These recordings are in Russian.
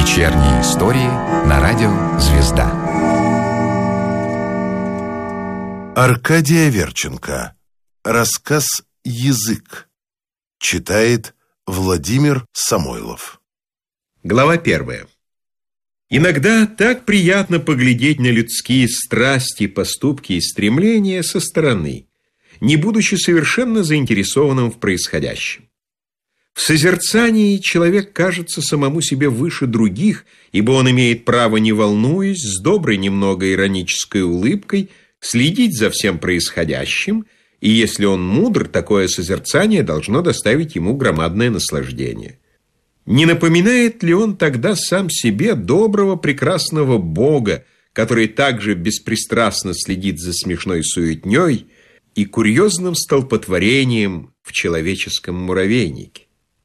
Вечерние истории на радио «Звезда». Аркадий Аверченко. Рассказ «Язык». Читает Владимир Самойлов. Глава 1. Иногда так приятно поглядеть на людские страсти, поступки и стремления со стороны, не будучи совершенно заинтересованным в происходящем. В созерцании человек кажется самому себе выше других, ибо он имеет право, не волнуясь, с доброй немного иронической улыбкой, следить за всем происходящим, и если он мудр, такое созерцание должно доставить ему громадное наслаждение. Не напоминает ли он тогда сам себе доброго, прекрасного Бога, который также беспристрастно следит за смешной суетней и курьезным столпотворением в человеческом муравейнике?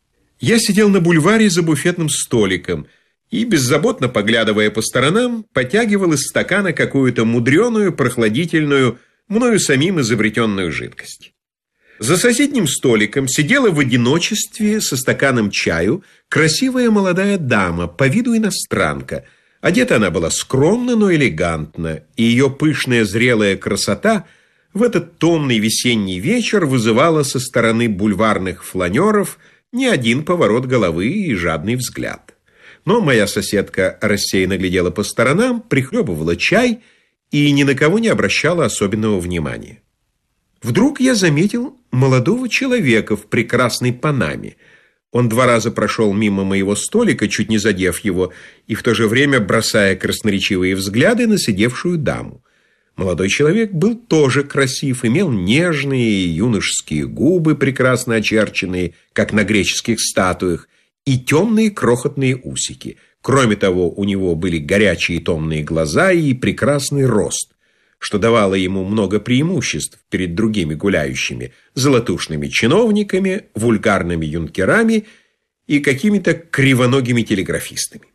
Я сидел на бульваре за буфетным столиком и, беззаботно поглядывая по сторонам, потягивал из стакана какую-то мудреную, прохладительную, мною самим изобретенную жидкость. За соседним столиком сидела в одиночестве со стаканом чаю красивая молодая дама, по виду иностранка. Одета она была скромно, но элегантно, и ее пышная зрелая красота в этот томный весенний вечер вызывала со стороны бульварных фланеров не один поворот головы и жадный взгляд. Но моя соседка рассеянно глядела по сторонам, прихлебывала чай и ни на кого не обращала особенного внимания. Вдруг я заметил молодого человека в прекрасной панаме. Он 2 раза прошел мимо моего столика, чуть не задев его, и в то же время бросая красноречивые взгляды на сидевшую даму. Молодой человек был тоже красив, имел нежные юношеские губы, прекрасно очерченные, как на греческих статуях, и темные крохотные усики. Кроме того, у него были горячие томные глаза и прекрасный рост, что давало ему много преимуществ перед другими гуляющими, золотушными чиновниками, вульгарными юнкерами и какими-то кривоногими телеграфистами.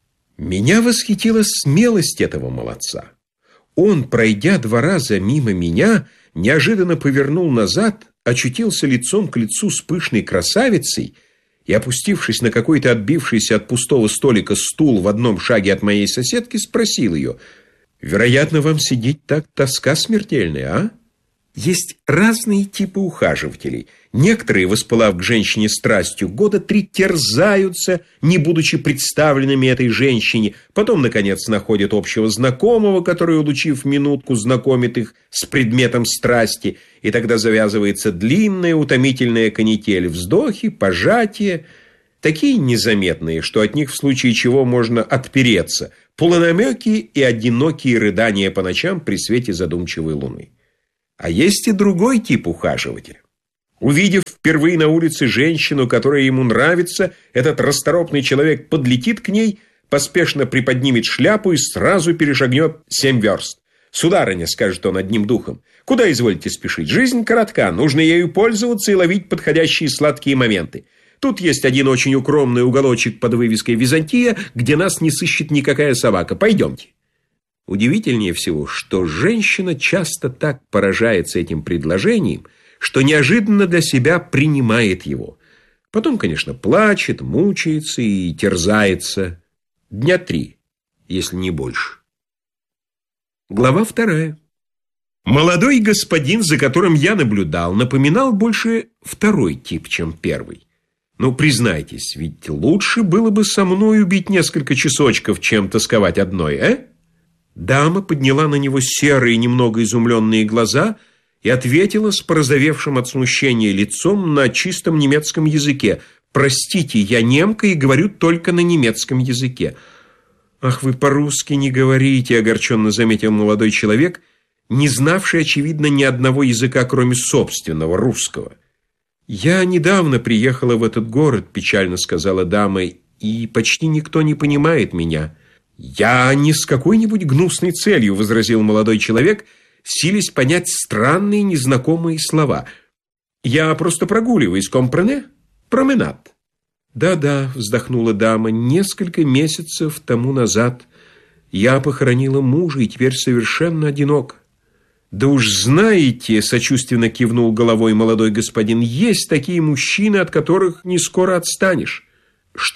Меня восхитила смелость этого молодца. Он, пройдя 2 раза мимо меня, неожиданно повернул назад, очутился лицом к лицу с пышной красавицей и, опустившись на какой-то отбившийся от пустого столика стул в одном шаге от моей соседки, спросил ее: «Вероятно, вам сидеть так тоска смертельная, а?» Есть разные типы ухаживателей. Некоторые, воспылав к женщине страстью, 3 года терзаются, не будучи представленными этой женщине, потом, наконец, находят общего знакомого, который, улучив минутку, знакомит их с предметом страсти, и тогда завязывается длинная утомительная канитель, вздохи, пожатия, такие незаметные, что от них в случае чего можно отпереться, полунамеки и одинокие рыдания по ночам при свете задумчивой луны. А есть и другой тип ухаживателя. Увидев впервые на улице женщину, которая ему нравится, этот расторопный человек подлетит к ней, поспешно приподнимет шляпу и сразу перешагнет 7 верст. «Сударыня», — скажет он одним духом, — «куда изволите спешить? Жизнь коротка, нужно ею пользоваться и ловить подходящие сладкие моменты. Тут есть один очень укромный уголочек под вывеской «Византия», где нас не сыщет никакая собака. Пойдемте». Удивительнее всего, что женщина часто так поражается этим предложением, что неожиданно для себя принимает его. Потом, конечно, плачет, мучается и терзается. 3 дня, если не больше. Глава 2. Молодой господин, за которым я наблюдал, напоминал больше 2-й тип, чем 1-й. Ну, признайтесь, ведь лучше было бы со мной убить несколько часочков, чем тосковать одной, Дама подняла на него серые, немного изумленные глаза и ответила с порозовевшим от смущения лицом на чистом немецком языке: «Простите, я немка и говорю только на немецком языке». «Ах, вы по-русски не говорите», — огорченно заметил молодой человек, не знавший, очевидно, ни одного языка, кроме собственного, русского. «Я недавно приехала в этот город», — печально сказала дама, — «и почти никто не понимает меня». «Я не с какой-нибудь гнусной целью», — возразил молодой человек, силясь понять странные незнакомые слова. «Я просто прогуливаюсь, компрене? Променад». «Да-да», — вздохнула дама, — «несколько месяцев тому назад я похоронила мужа и теперь совершенно одинока». «Да уж знаете», — сочувственно кивнул головой молодой господин, — «есть такие мужчины, от которых не скоро отстанешь». «Что?»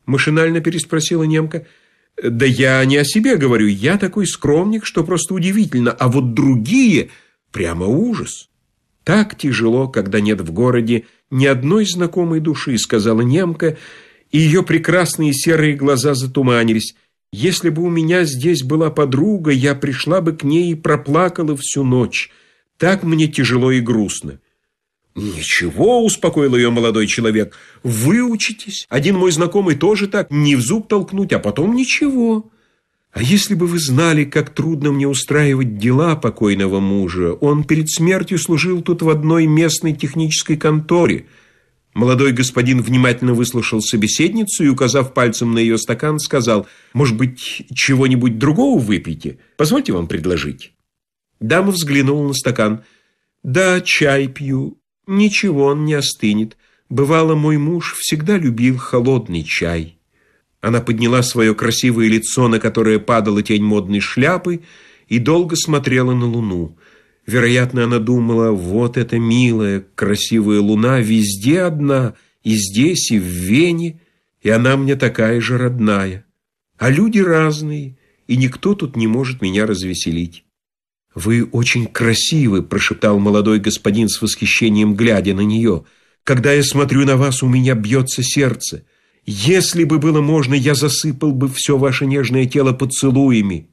Машинально переспросила немка. Да я не о себе говорю, я такой скромник, что просто удивительно, а вот другие прямо ужас. Так тяжело, когда нет в городе ни одной знакомой души, сказала немка, и ее прекрасные серые глаза затуманились. Если бы у меня здесь была подруга, я пришла бы к ней и проплакала всю ночь. Так мне тяжело и грустно. «Ничего», — успокоил ее молодой человек, — «выучитесь. Один мой знакомый тоже так, не в зуб толкнуть, а потом ничего. А если бы вы знали, как трудно мне устраивать дела покойного мужа. Он перед смертью служил тут в одной местной технической конторе». Молодой господин внимательно выслушал собеседницу и, указав пальцем на ее стакан, сказал: «Может быть, чего-нибудь другого выпьете? Позвольте вам предложить». Дама взглянула на стакан. «Да, чай пью. Ничего, он не остынет. Бывало, мой муж всегда любил холодный чай». Она подняла свое красивое лицо, на которое падала тень модной шляпы, и долго смотрела на луну. Вероятно, она думала: вот эта милая, красивая луна везде одна, и здесь, и в Вене, и она мне такая же родная. А люди разные, и никто тут не может меня развеселить. «Вы очень красивы», — прошептал молодой господин с восхищением, глядя на нее. «Когда я смотрю на вас, у меня бьется сердце. Если бы было можно, я засыпал бы все ваше нежное тело поцелуями».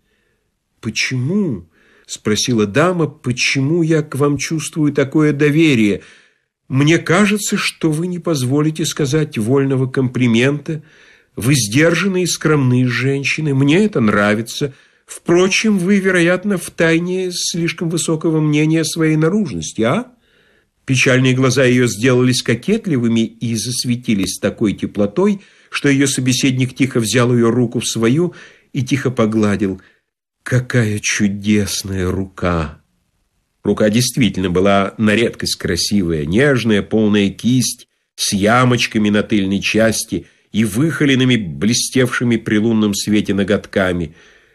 «Почему?» — спросила дама. «Почему я к вам чувствую такое доверие? Мне кажется, что вы не позволите сказать вольного комплимента. Вы сдержанные и скромные женщины. Мне это нравится. Впрочем, вы, вероятно, втайне слишком высокого мнения о своей наружности, а?» Печальные глаза ее сделались кокетливыми и засветились такой теплотой, что ее собеседник тихо взял ее руку в свою и тихо погладил. «Какая чудесная рука!» Рука действительно была на редкость красивая, нежная, полная кисть, с ямочками на тыльной части и выхоленными, блестевшими при лунном свете ноготками.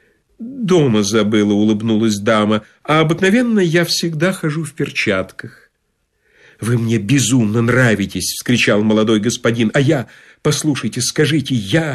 «Дома забыла», — улыбнулась дама, «а обыкновенно я всегда хожу в перчатках». «Вы мне безумно нравитесь», — вскричал молодой господин, «а я, послушайте, скажите,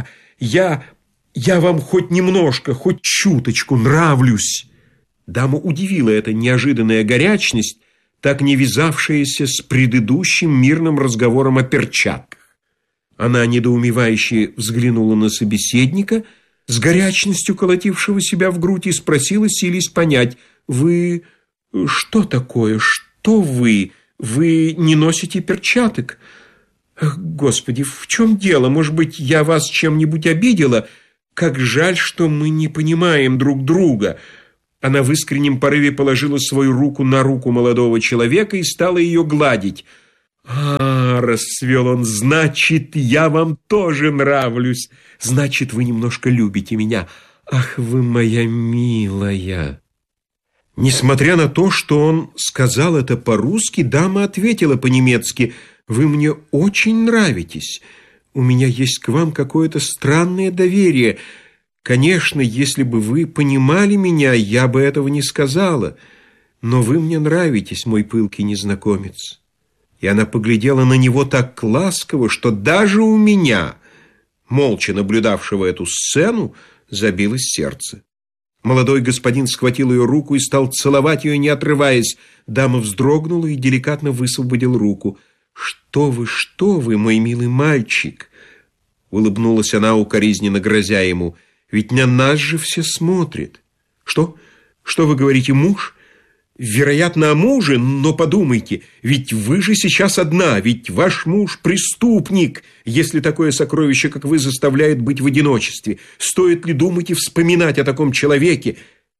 я вам хоть немножко, хоть чуточку нравлюсь». Даму удивила эта неожиданная горячность, так не вязавшаяся с предыдущим мирным разговором о перчатках. Она недоумевающе взглянула на собеседника с горячностью колотившего себя в грудь и спросила, силясь понять: «Вы что такое? Что вы? Вы не носите перчаток? Ах, Господи, в чем дело? Может быть, я вас чем-нибудь обидела? Как жаль, что мы не понимаем друг друга». Она в искреннем порыве положила свою руку на руку молодого человека и стала ее гладить. «А, — расцвел он, — значит, я вам тоже нравлюсь. Значит, вы немножко любите меня. Ах, вы моя милая». Несмотря на то, что он сказал это по-русски, дама ответила по-немецки: «Вы мне очень нравитесь. У меня есть к вам какое-то странное доверие. Конечно, если бы вы понимали меня, я бы этого не сказала. Но вы мне нравитесь, мой пылкий незнакомец». И она поглядела на него так ласково, что даже у меня, молча наблюдавшего эту сцену, забилось сердце. Молодой господин схватил ее руку и стал целовать ее, не отрываясь. Дама вздрогнула и деликатно высвободил руку. Что вы, мой милый мальчик!» Улыбнулась она, укоризненно грозя ему. «Ведь на нас же все смотрят». «Что? Что вы говорите, муж?» «Вероятно, о муже, но подумайте, ведь вы же сейчас одна, ведь ваш муж преступник, если такое сокровище, как вы, заставляет быть в одиночестве. Стоит ли думать и вспоминать о таком человеке?»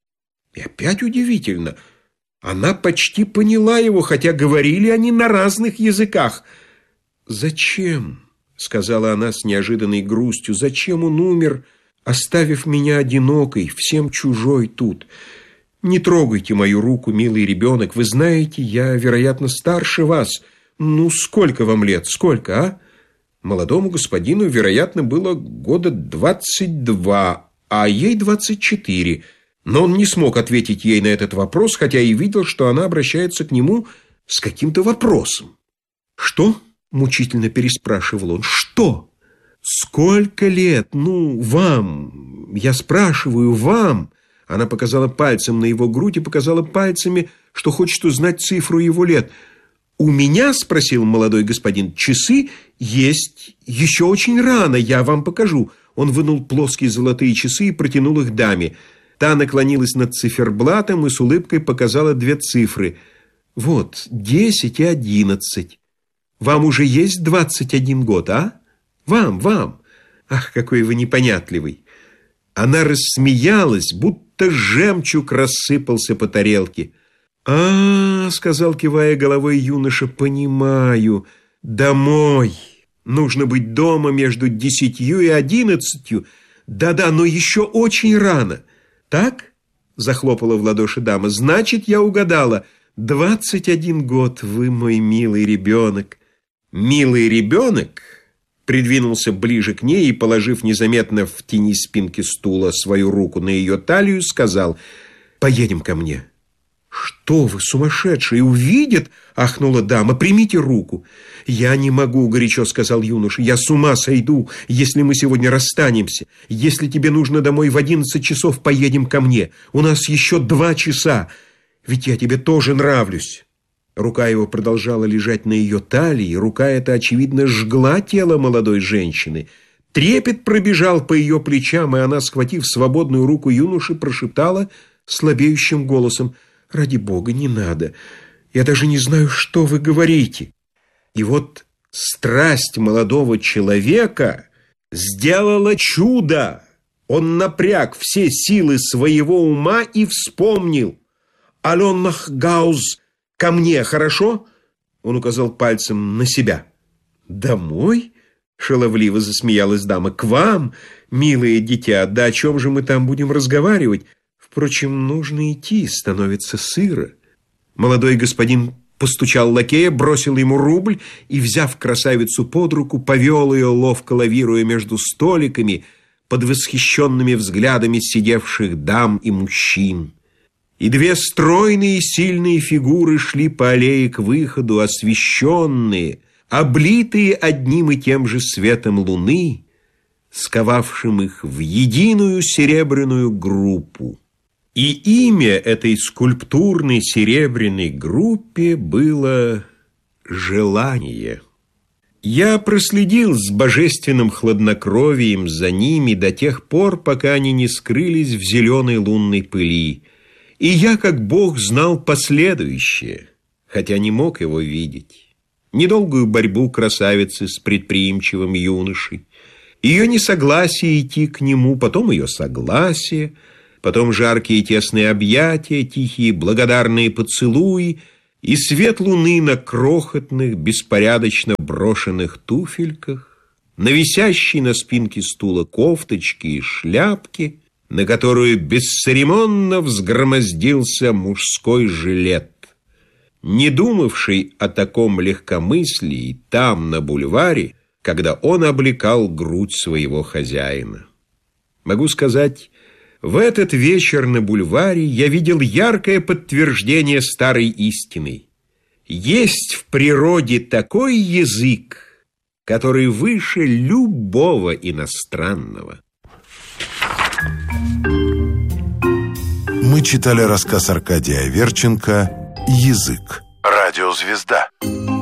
И опять удивительно, она почти поняла его, хотя говорили они на разных языках. «Зачем?» — сказала она с неожиданной грустью. «Зачем он умер, оставив меня одинокой, всем чужой тут? Не трогайте мою руку, милый ребенок. Вы знаете, я, вероятно, старше вас. Ну, сколько вам лет? Сколько, а?» Молодому господину, вероятно, было года 22, а ей 24. Но он не смог ответить ей на этот вопрос, хотя и видел, что она обращается к нему с каким-то вопросом. «Что?» — мучительно переспрашивал он. «Что? Сколько лет? Ну, вам. Я спрашиваю, вам. Она показала пальцем на его грудь и показала пальцами, что хочет узнать цифру его лет. «У меня, — спросил молодой господин, — часы есть еще очень рано, я вам покажу». Он вынул плоские золотые часы и протянул их даме. Та наклонилась над циферблатом и с улыбкой показала 2 цифры. «Вот, 10 и 11. Вам уже есть 21 год, а? Вам. Ах, какой вы непонятливый». Она рассмеялась, будто жемчуг рассыпался по тарелке. «А, — сказал, кивая головой юноша, — понимаю. Домой. Нужно быть дома между 10 и 11. Да-да, но еще очень рано. Так?» — захлопала в ладоши дама. «Значит, я угадала. 21 год, вы мой милый ребенок». «Милый ребенок?» Придвинулся ближе к ней и, положив незаметно в тени спинки стула свою руку на ее талию, сказал: «Поедем ко мне». «Что вы, сумасшедшие, увидят?» — ахнула дама. «Примите руку». «Я не могу», — горячо сказал юноша. «Я с ума сойду, если мы сегодня расстанемся. Если тебе нужно домой в 11 часов, поедем ко мне. У нас еще 2 часа. Ведь я тебе тоже нравлюсь». Рука его продолжала лежать на ее талии. Рука эта, очевидно, жгла тело молодой женщины. Трепет пробежал по ее плечам, и она, схватив свободную руку юноши, прошептала слабеющим голосом: «Ради Бога, не надо. Я даже не знаю, что вы говорите». И вот страсть молодого человека сделала чудо. Он напряг все силы своего ума и вспомнил: «Ален Нахгауз, ко мне, хорошо?» Он указал пальцем на себя. «Домой?» — шаловливо засмеялась дама. «К вам, милое дитя. Да о чем же мы там будем разговаривать? Впрочем, нужно идти, становится сыро». Молодой господин постучал лакея, бросил ему рубль и, взяв красавицу под руку, повел ее, ловко лавируя между столиками, под восхищенными взглядами сидевших дам и мужчин. И 2 стройные и сильные фигуры шли по аллее к выходу, освещенные, облитые одним и тем же светом луны, сковавшим их в единую серебряную группу. И имя этой скульптурной серебряной группе было «Желание». Я проследил с божественным хладнокровием за ними до тех пор, пока они не скрылись в зеленой лунной пыли. И я, как Бог, знал последующее, хотя не мог его видеть. Недолгую борьбу красавицы с предприимчивым юношей, ее несогласие идти к нему, потом ее согласие, потом жаркие тесные объятия, тихие благодарные поцелуи и свет луны на крохотных, беспорядочно брошенных туфельках, на висящей на спинке стула кофточки и шляпки, на которую бесцеремонно взгромоздился мужской жилет, не думавший о таком легкомыслии там, на бульваре, когда он облекал грудь своего хозяина. Могу сказать, в этот вечер на бульваре я видел яркое подтверждение старой истины. Есть в природе такой язык, который выше любого иностранного. Мы читали рассказ Аркадия Аверченко «Язык». Радиозвезда.